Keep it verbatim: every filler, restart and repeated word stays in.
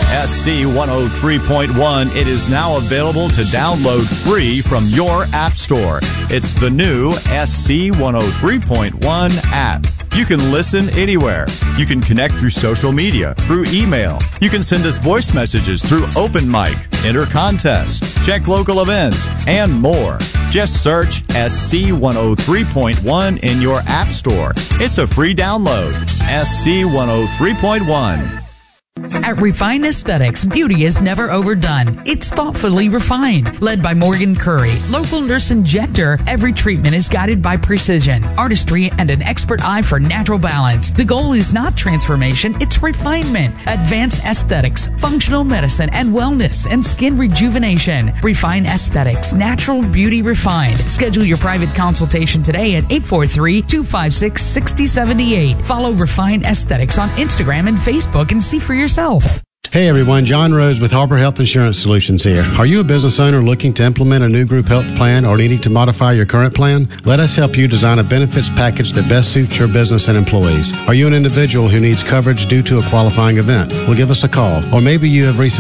S C one oh three point one. It is now available to download free from your app store. It's the new S C one oh three point one app. You can listen anywhere. You can connect through social media, through email. You can send us voice messages through Open Mic, enter contests, check local events, and more. Just search S C one oh three point one in your app store. It's a free download. S C one oh three point one. At Refine Aesthetics, beauty is never overdone. It's thoughtfully refined. Led by Morgan Curry, local nurse injector, every treatment is guided by precision, artistry, and an expert eye for natural balance. The goal is not transformation, it's refinement. Advanced aesthetics, functional medicine, and wellness and skin rejuvenation. Refine Aesthetics, natural beauty refined. Schedule your private consultation today at eight four three, two five six, six zero seven eight. Follow Refine Aesthetics on Instagram and Facebook and see for yourself. Hey everyone, John Rose with Harbor Health Insurance Solutions here. Are you a business owner looking to implement a new group health plan or needing to modify your current plan? Let us help you design a benefits package that best suits your business and employees. Are you an individual who needs coverage due to a qualifying event? Well, give us a call. Or maybe you have recently